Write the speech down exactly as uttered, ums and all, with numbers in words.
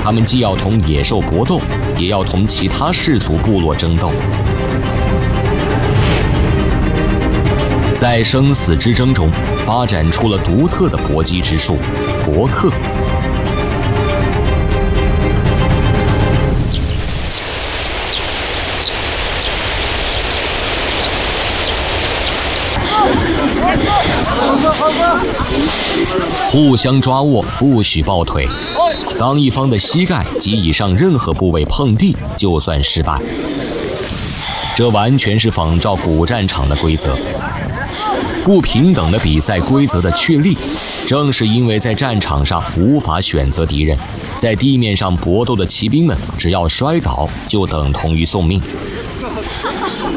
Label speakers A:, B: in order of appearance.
A: 他们既要同野兽搏斗，也要同其他氏族部落争斗。在生死之争中，发展出了独特的搏击之术——搏克。互相抓握，不许抱腿。当一方的膝盖及以上任何部位碰地，就算失败。这完全是仿照古战场的规则。不平等的比赛规则的确立，正是因为在战场上无法选择敌人，在地面上搏斗的骑兵们只要摔倒，就等同于送命。